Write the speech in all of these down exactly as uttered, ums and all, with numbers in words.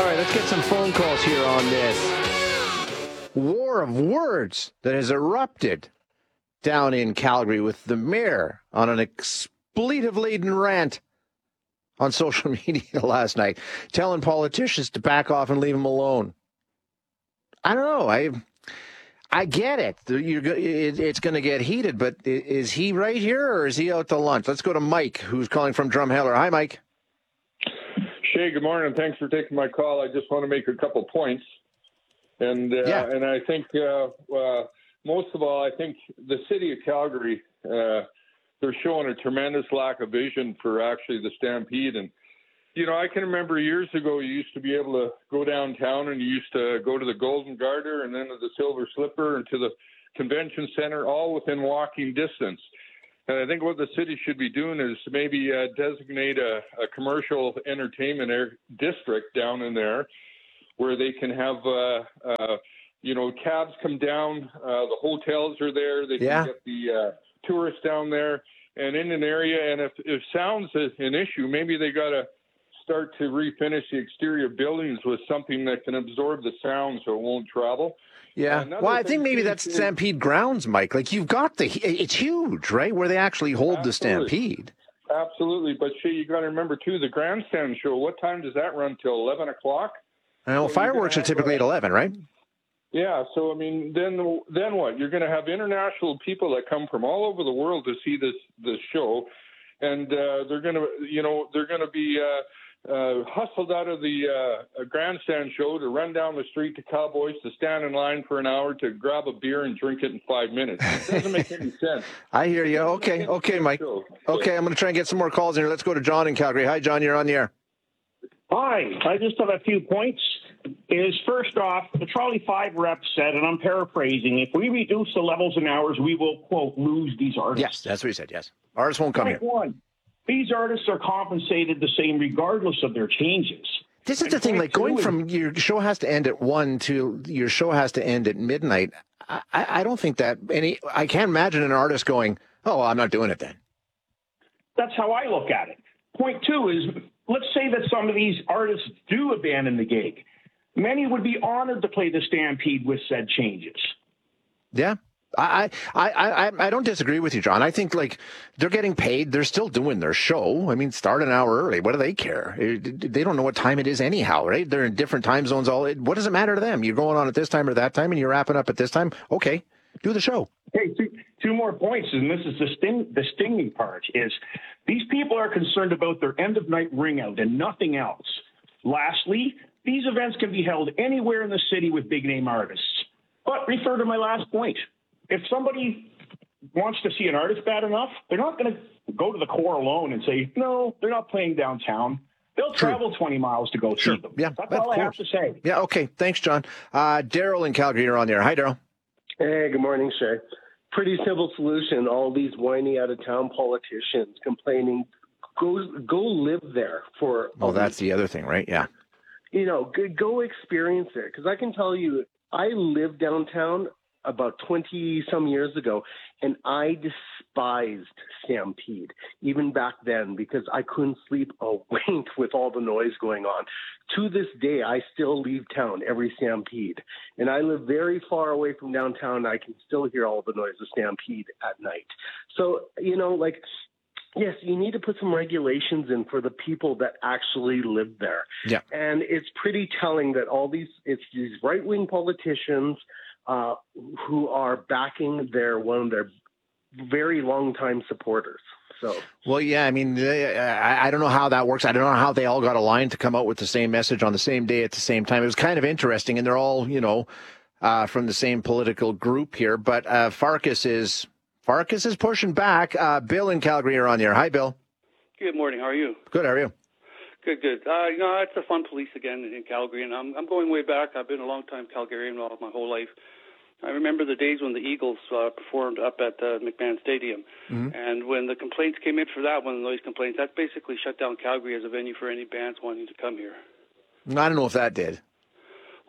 All right, let's get some phone calls here on this war of words that has erupted down in Calgary with the mayor on an expletive-laden rant on social media last night, telling politicians to back off and leave him alone. I don't know. I I get it. You're, it it's going to get heated, but is he right here or is he out to lunch? Let's go to Mike, who's calling from Drumheller. Hi, Mike. Shay, good morning. Thanks for taking my call. I just want to make a couple points. And uh, yeah. and I think, uh, uh, most of all, I think the city of Calgary, uh, they're showing a tremendous lack of vision for actually the Stampede. And, you know, I can remember years ago you used to be able to go downtown and you used to go to the Golden Garter and then to the Silver Slipper and to the convention center, all within walking distance. And I think what the city should be doing is maybe uh, designate a, a commercial entertainment air district down in there where they can have, uh, uh, you know, cabs come down. Uh, the hotels are there. They yeah. can get the uh, tourists down there and in an area. And if, if sound's an issue, maybe they got to start to refinish the exterior buildings with something that can absorb the sound so it won't travel. Yeah. Well, I think maybe that's Stampede grounds, Mike. Like you've got the, it's huge, right? Where they actually hold Absolutely. the Stampede. Absolutely. But Shay, you got to remember too, the grandstand show, what time does that run till eleven o'clock? I know so fireworks are typically at eleven, right? Yeah. So, I mean, then, then what? You're going to have international people that come from all over the world to see this, this show. And uh, they're going to, you know, they're going to be, uh, Uh, hustled out of the uh, grandstand show to run down the street to Cowboys to stand in line for an hour to grab a beer and drink it in five minutes. It doesn't make any sense. I hear you. Okay, okay, Mike. Show. Okay, I'm going to try and get some more calls in here. Let's go to John in Calgary. Hi, John. You're on the air. Hi. I just have a few points. Is first off, the Trolley five rep said, and I'm paraphrasing, if we reduce the levels and hours, we will, quote, lose these artists. Yes, that's what he said, yes. Artists won't come Point here. One. These artists are compensated the same regardless of their changes. This is and the thing, like going is, from your show has to end at one to your show has to end at midnight. I, I don't think that any, I can't imagine an artist going, oh, well, I'm not doing it then. That's how I look at it. Point two is, let's say that some of these artists do abandon the gig. Many would be honored to play the Stampede with said changes. Yeah. I, I, I, I don't disagree with you, John. I think like they're getting paid. They're still doing their show. I mean, start an hour early. What do they care? They don't know what time it is anyhow, right? They're in different time zones. All what does it matter to them? You're going on at this time or that time and you're wrapping up at this time. Okay, do the show. Hey, two, two more points. And this is the, sting, the stinging part is these people are concerned about their end of night ring out and nothing else. Lastly, these events can be held anywhere in the city with big name artists. But refer to my last point. If somebody wants to see an artist bad enough, they're not going to go to the core alone and say, no, they're not playing downtown. They'll True. travel twenty miles to go sure. see them. Yeah, That's all I have to say. Yeah, okay. Thanks, John. Uh, Daryl in Calgary, you're on there. Hi, Daryl. Hey, good morning, Shay. Pretty simple solution. All these whiny out-of-town politicians complaining, go go live there for... Oh, that's the other thing, right? Yeah. You know, go, go experience it. Because I can tell you, I lived downtown about twenty some years ago, and I despised Stampede, even back then, because I couldn't sleep a wink with all the noise going on. To this day, I still leave town every Stampede, and I live very far away from downtown, and I can still hear all the noise of Stampede at night. So, you know, like, yes, you need to put some regulations in for the people that actually live there. Yeah. And it's pretty telling that all these, it's these right-wing politicians Uh, who are backing their one of their very long-time supporters. So, well, yeah, I mean, I, I don't know how that works. I don't know how they all got aligned to come out with the same message on the same day at the same time. It was kind of interesting, and they're all, you know, uh, from the same political group here. But uh, Farkas is Farkas is pushing back. Uh, Bill in Calgary, you're on there. Hi, Bill. Good morning. How are you? Good. How are you? Good, good. Uh, you know, it's the fun police again in Calgary, and I'm I'm going way back. I've been a long time Calgarian all my whole life. I remember the days when the Eagles uh, performed up at uh, McMahon Stadium, mm-hmm. and when the complaints came in for that, one of the noise complaints, that basically shut down Calgary as a venue for any bands wanting to come here. I don't know if that did.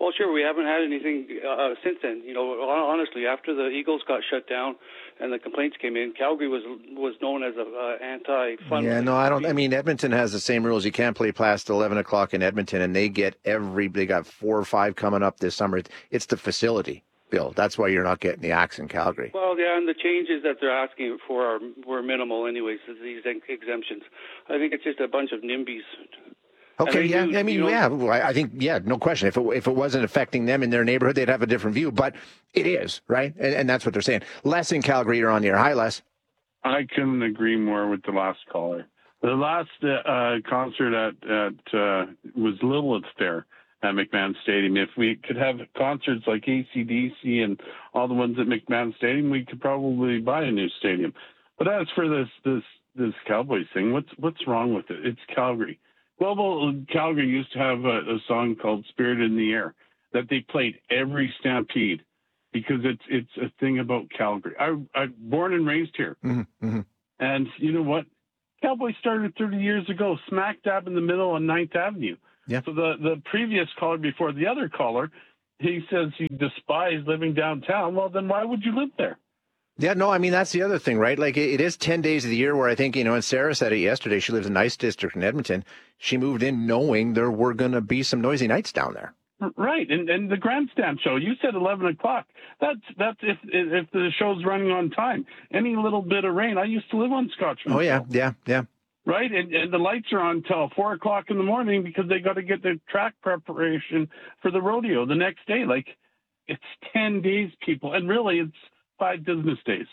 Well, sure, we haven't had anything uh, since then. You know, honestly, after the Eagles got shut down and the complaints came in, Calgary was was known as a uh, anti-fun. Yeah, no, I don't. I mean, Edmonton has the same rules. You can't play past eleven o'clock in Edmonton, and they get every. They got four or five coming up this summer. It's the facility, Bill. That's why you're not getting the axe in Calgary. Well, yeah, and the changes that they're asking for are were minimal, anyways. These exemptions. I think it's just a bunch of NIMBYs. Okay, yeah, do, I mean, you know, yeah, well, I think, yeah, no question. If it if it wasn't affecting them in their neighborhood, they'd have a different view. But it is, right? And, and that's what they're saying. Les in Calgary, you're on the air. Hi, Les. I couldn't agree more with the last caller. The last uh, concert at at uh, was Lilith there at McMahon Stadium. If we could have concerts like A C D C and all the ones at McMahon Stadium, we could probably buy a new stadium. But as for this this this Cowboys thing, what's what's wrong with it? It's Calgary. Global Calgary used to have a, a song called "Spirit in the Air" that they played every Stampede because it's it's a thing about Calgary. I, I'm born and raised here, Mm-hmm, mm-hmm. and you know what? Cowboys started thirty years ago, smack dab in the middle on Ninth Avenue. Yeah. So the the previous caller before the other caller, he says he despised living downtown. Well, then why would you live there? Yeah, no, I mean, that's the other thing, right? Like, it, it is ten days of the year where I think, you know, and Sarah said it yesterday, she lives in Nice District in Edmonton. She moved in knowing there were going to be some noisy nights down there. Right, and and the grandstand show, you said eleven o'clock. That's that's if if the show's running on time. Any little bit of rain, I used to live on Scotchman. Oh, yeah, yeah, yeah. Right, and, and the lights are on till four o'clock in the morning because they got to get the track preparation for the rodeo the next day. Like, it's ten days, people, and really it's five business days.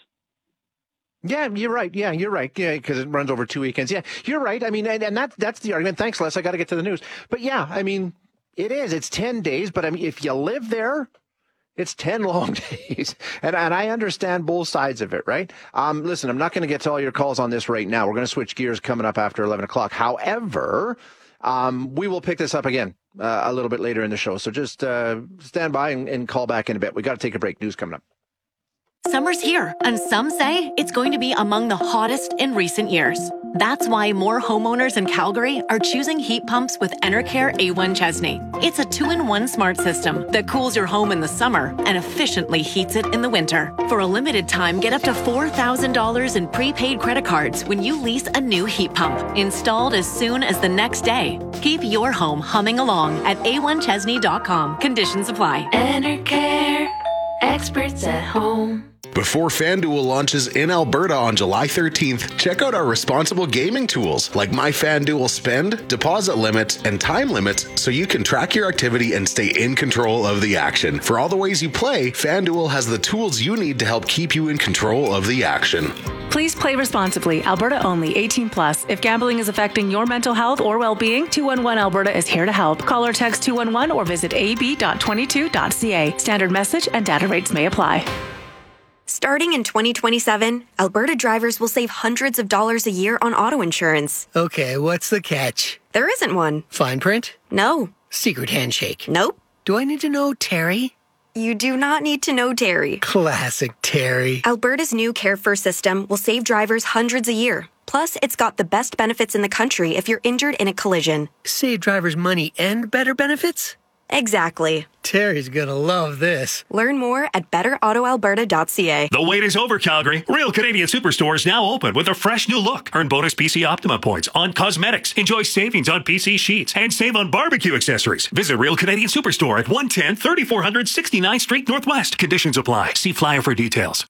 Yeah, you're right. Yeah, you're right. Yeah, because it runs over two weekends. Yeah, you're right. I mean, and, and that, that's the argument. Thanks, Les. I got to get to the news. But yeah, I mean, it is. It's ten days. But I mean, if you live there, it's ten long days. And, and I understand both sides of it, right? Um, listen, I'm not going to get to all your calls on this right now. We're going to switch gears coming up after eleven o'clock. However, um, we will pick this up again uh, a little bit later in the show. So just uh, stand by and, and call back in a bit. We got to take a break. News coming up. Summer's here, and some say it's going to be among the hottest in recent years. That's why more homeowners in Calgary are choosing heat pumps with Enercare A one Chesney. It's a two-in-one smart system that cools your home in the summer and efficiently heats it in the winter. For a limited time, get up to four thousand dollars in prepaid credit cards when you lease a new heat pump, installed as soon as the next day. Keep your home humming along at A one Chesney dot com. Conditions apply. Enercare, experts at home. Before FanDuel launches in Alberta on July thirteenth, check out our responsible gaming tools like My FanDuel Spend, deposit limits, and time limits so you can track your activity and stay in control of the action. For all the ways you play, FanDuel has the tools you need to help keep you in control of the action. Please play responsibly. Alberta only. eighteen plus. If gambling is affecting your mental health or well-being, two one one Alberta is here to help. Call or text two one one or visit a b dot twenty-two dot c a. Standard message and data rates may apply. Starting in twenty twenty-seven, Alberta drivers will save hundreds of dollars a year on auto insurance. Okay, what's the catch? There isn't one. Fine print? No. Secret handshake? Nope. Do I need to know Terry? You do not need to know Terry. Classic Terry. Alberta's new Care First system will save drivers hundreds a year. Plus, it's got the best benefits in the country if you're injured in a collision. Save drivers money and better benefits? Exactly. Terry's gonna love this. Learn more at better auto alberta dot c a. The wait is over, Calgary. Real Canadian Superstore is now open with a fresh new look. Earn bonus P C Optima points on cosmetics. Enjoy savings on P C sheets and save on barbecue accessories. Visit Real Canadian Superstore at one ten thirty-four hundred sixty-ninth Street Northwest. Conditions apply. See flyer for details.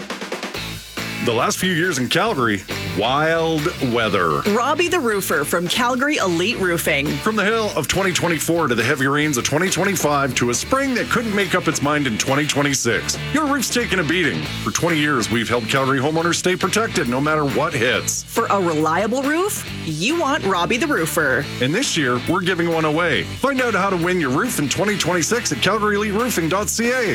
The last few years in Calgary, wild weather. Robbie the Roofer from Calgary Elite Roofing. From the hail of twenty twenty-four to the heavy rains of twenty twenty-five to a spring that couldn't make up its mind in twenty twenty-six, your roof's taken a beating. For twenty years, we've helped Calgary homeowners stay protected no matter what hits. For a reliable roof, you want Robbie the Roofer. And this year, we're giving one away. Find out how to win your roof in twenty twenty-six at calgary elite roofing dot c a.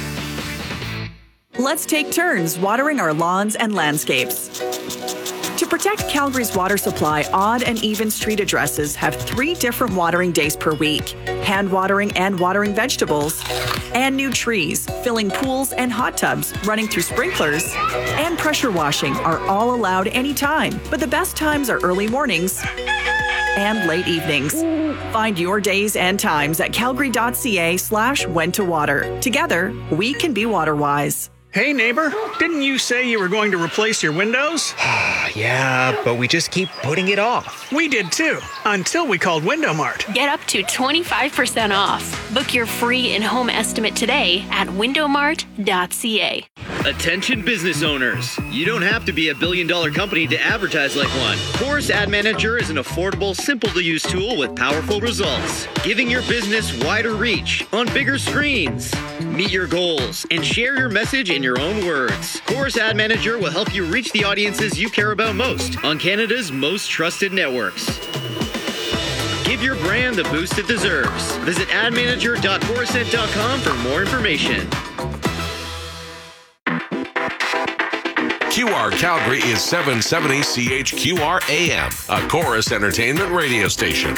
Let's take turns watering our lawns and landscapes. To protect Calgary's water supply, odd and even street addresses have three different watering days per week. Hand watering and watering vegetables, and new trees, filling pools and hot tubs, running through sprinklers, and pressure washing are all allowed anytime. But the best times are early mornings and late evenings. Find your days and times at calgary.ca slash when to water. Together, we can be water-wise. Hey, neighbor, didn't you say you were going to replace your windows? Yeah, but we just keep putting it off. We did too, until we called Window Mart. Get up to twenty-five percent off. Book your free in-home estimate today at window mart dot c a. Attention business owners. You don't have to be a billion dollar company to advertise like one. Chorus Ad Manager is an affordable, simple to use tool with powerful results, giving your business wider reach on bigger screens. Meet your goals and share your message in your own words. Chorus Ad Manager will help you reach the audiences you care about most on Canada's most trusted networks. Give your brand the boost it deserves. Visit ad manager dot corusent dot com for more information. Q R Calgary is seven seventy C H Q R A M, a Chorus Entertainment radio station.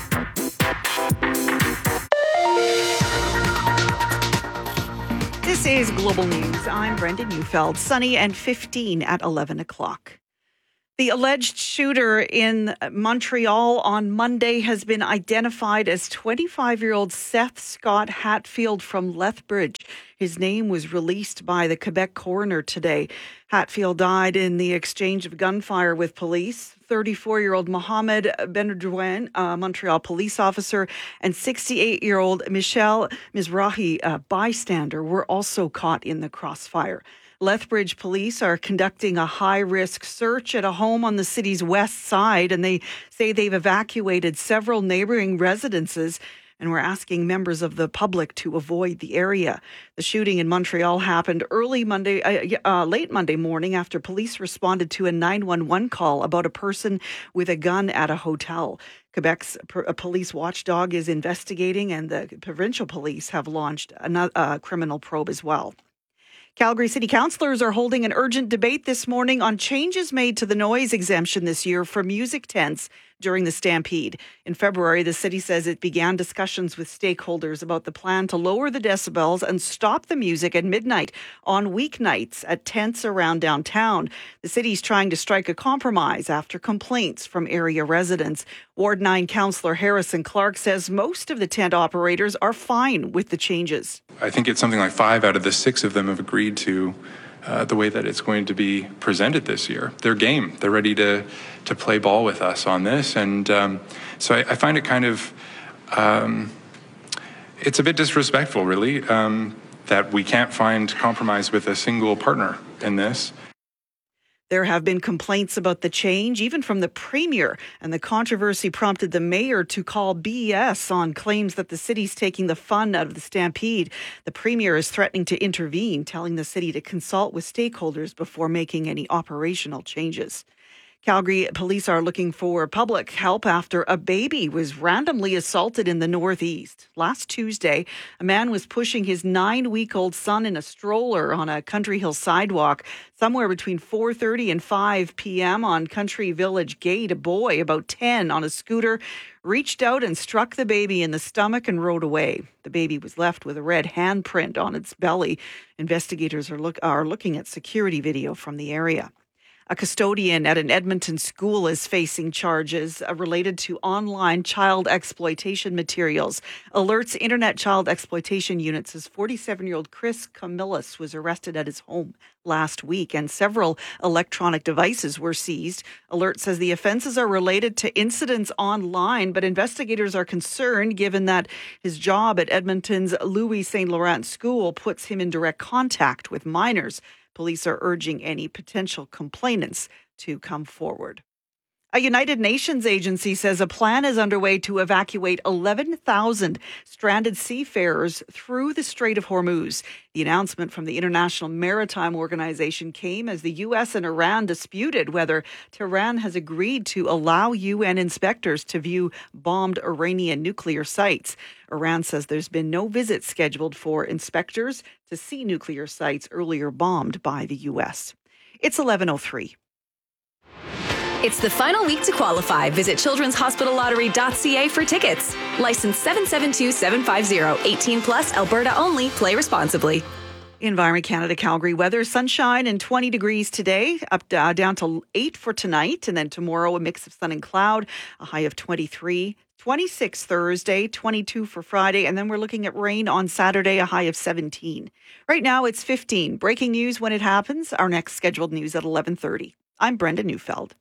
This is Global News. I'm Brenda Neufeld. Sunny and fifteen at eleven o'clock. The alleged shooter in Montreal on Monday has been identified as twenty-five-year-old Seth Scott Hatfield from Lethbridge. His name was released by the Quebec coroner today. Hatfield died in the exchange of gunfire with police. thirty-four-year-old Mohamed Benedouin, a Montreal police officer, and sixty-eight-year-old Michel Mizrahi, a bystander, were also caught in the crossfire. Lethbridge police are conducting a high-risk search at a home on the city's west side, and they say they've evacuated several neighboring residences, and we're asking members of the public to avoid the area. The shooting in Montreal happened early Monday, uh, uh, late Monday morning after police responded to a nine one one call about a person with a gun at a hotel. Quebec's pr- police watchdog is investigating, and the provincial police have launched a uh, criminal probe as well. Calgary City Councillors are holding an urgent debate this morning on changes made to the noise exemption this year for music tents during the Stampede. In February, the city says it began discussions with stakeholders about the plan to lower the decibels and stop the music at midnight on weeknights at tents around downtown. The city's trying to strike a compromise after complaints from area residents. Ward nine Councillor Harrison Clark says most of the tent operators are fine with the changes. I think it's something like five out of the six of them have agreed to uh, the way that it's going to be presented this year. They're game. They're ready to to play ball with us on this. And um, so I, I find it kind of, um, it's a bit disrespectful, really, um, that we can't find compromise with a single partner in this. There have been complaints about the change, even from the Premier, and the controversy prompted the Mayor to call B S on claims that the city's taking the fun out of the Stampede. The Premier is threatening to intervene, telling the city to consult with stakeholders before making any operational changes. Calgary police are looking for public help after a baby was randomly assaulted in the Northeast. Last Tuesday, a man was pushing his nine-week-old son in a stroller on a Country Hill sidewalk. Somewhere between four thirty and five p.m. on Country Village Gate, a boy about ten on a scooter reached out and struck the baby in the stomach and rode away. The baby was left with a red handprint on its belly. Investigators are, look, are looking at security video from the area. A custodian at an Edmonton school is facing charges related to online child exploitation materials. Alerts Internet Child Exploitation Unit says forty-seven-year-old Chris Camillus was arrested at his home last week, and several electronic devices were seized. Alert says the offenses are related to incidents online, but investigators are concerned given that his job at Edmonton's Louis Saint Laurent School puts him in direct contact with minors. Police are urging any potential complainants to come forward. A United Nations agency says a plan is underway to evacuate eleven thousand stranded seafarers through the Strait of Hormuz. The announcement from the International Maritime Organization came as the U S and Iran disputed whether Tehran has agreed to allow U N inspectors to view bombed Iranian nuclear sites. Iran says there's been no visit scheduled for inspectors to see nuclear sites earlier bombed by the U S. It's eleven oh three. It's the final week to qualify. Visit children's hospital lottery dot c a for tickets. License seven seven two seven five zero. eighteen plus, Alberta only. Play responsibly. Environment Canada Calgary weather, sunshine and twenty degrees today, up uh, down to eight for tonight. And then tomorrow, a mix of sun and cloud, a high of twenty-three, twenty-six Thursday, twenty-two for Friday. And then we're looking at rain on Saturday, a high of seventeen. Right now it's fifteen. Breaking news when it happens. Our next scheduled news at eleven thirty. I'm Brenda Neufeld.